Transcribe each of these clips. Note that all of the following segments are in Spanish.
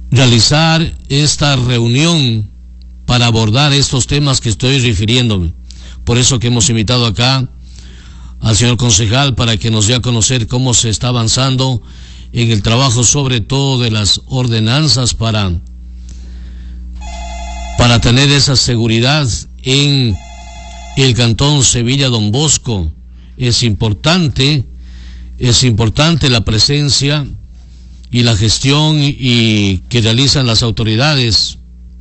realizar esta reunión para abordar estos temas que estoy refiriéndome. Por eso que hemos invitado acá al señor concejal para que nos dé a conocer cómo se está avanzando en el trabajo, sobre todo de las ordenanzas para tener esa seguridad en el cantón Sevilla Don Bosco. Es importante la presencia y la gestión y que realizan las autoridades,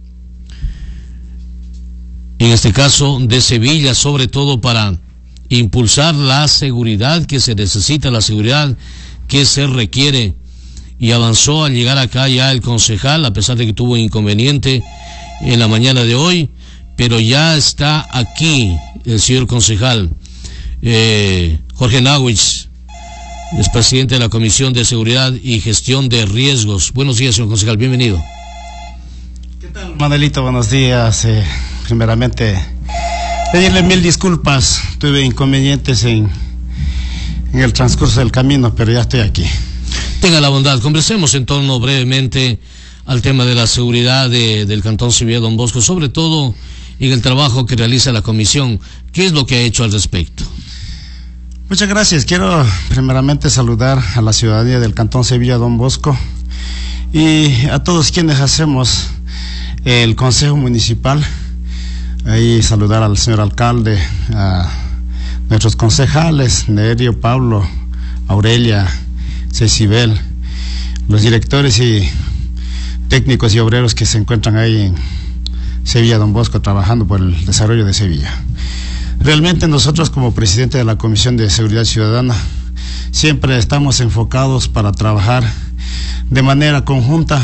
en este caso de Sevilla, sobre todo para impulsar la seguridad que se necesita, la seguridad que se requiere. Y avanzó al llegar acá ya el concejal, a pesar de que tuvo un inconveniente en la mañana de hoy, pero ya está aquí el señor concejal Jorge Nawich, es presidente de la Comisión de Seguridad y Gestión de Riesgos. Buenos días, señor concejal, bienvenido. ¿Qué tal, Manuelito? Buenos días. Primeramente, pedirle mil disculpas. Tuve inconvenientes en el transcurso del camino, pero ya estoy aquí. Tenga la bondad, conversemos en torno brevemente al tema de la seguridad del cantón Sevilla Don Bosco, sobre todo en el trabajo que realiza la comisión. ¿Qué es lo que ha hecho al respecto? Muchas gracias. Quiero primeramente saludar a la ciudadanía del cantón Sevilla Don Bosco y a todos quienes hacemos el consejo municipal. Ahí saludar al señor alcalde, a nuestros concejales, Nerio, Pablo, Aurelia, Cecibel, los directores y técnicos y obreros que se encuentran ahí en Sevilla Don Bosco trabajando por el desarrollo de Sevilla. Realmente nosotros, como presidente de la Comisión de Seguridad Ciudadana, siempre estamos enfocados para trabajar de manera conjunta.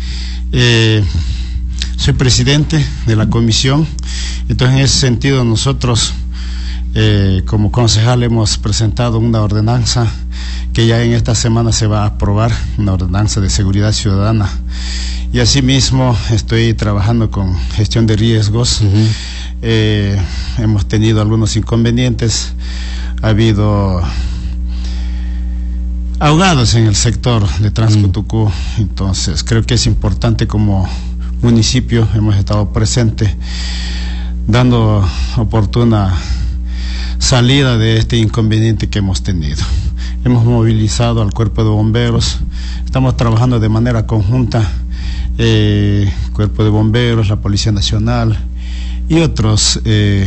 Soy presidente de la comisión, entonces en ese sentido nosotros como concejal hemos presentado una ordenanza que ya en esta semana se va a aprobar, una ordenanza de seguridad ciudadana, y asimismo estoy trabajando con gestión de riesgos. Hemos tenido algunos inconvenientes, ha habido ahogados en el sector de Transcutucú, entonces creo que es importante como municipio, hemos estado presentes dando oportuna salida de este inconveniente que hemos tenido. Hemos movilizado al cuerpo de bomberos, estamos trabajando de manera conjunta, cuerpo de bomberos, la Policía Nacional y otras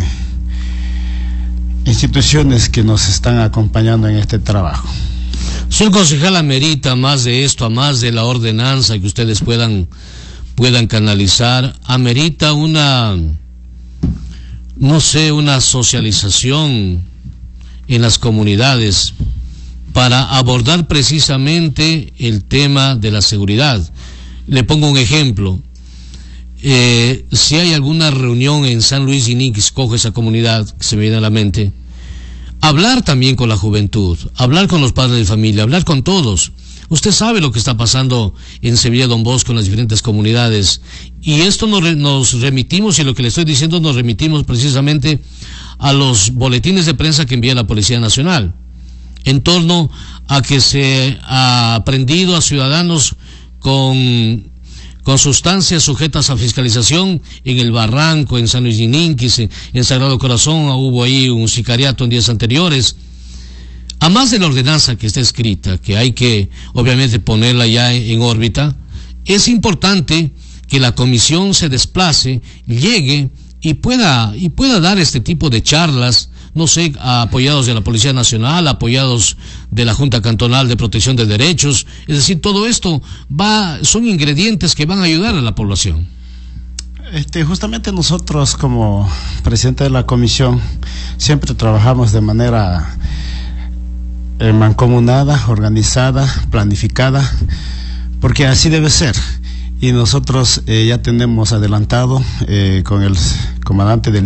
instituciones que nos están acompañando en este trabajo. Señor concejal, amerita más de esto, más de la ordenanza que ustedes puedan canalizar, amerita una socialización en las comunidades para abordar precisamente el tema de la seguridad. Le pongo un ejemplo. Si hay alguna reunión en San Luis Jiní que escoge esa comunidad, que se me viene a la mente, hablar también con la juventud, hablar con los padres de familia, hablar con todos. Usted sabe lo que está pasando en Sevilla Don Bosco, en las diferentes comunidades, y esto nos remitimos, y lo que le estoy diciendo, nos remitimos precisamente a los boletines de prensa que envía la Policía Nacional, en torno a que se ha aprendido a ciudadanos con sustancias sujetas a fiscalización en el Barranco, en San Luis Jininquis, en Sagrado Corazón. Hubo ahí un sicariato en días anteriores. A más de la ordenanza que está escrita, que hay que obviamente ponerla ya en órbita, es importante que la comisión se desplace, llegue y pueda dar este tipo de charlas, no sé, apoyados de la Policía Nacional, apoyados de la Junta Cantonal de Protección de Derechos. Es decir, todo esto son ingredientes que van a ayudar a la población. Justamente nosotros, como presidente de la comisión, siempre trabajamos de manera mancomunada, organizada, planificada, porque así debe ser. Y nosotros ya tenemos adelantado con el comandante del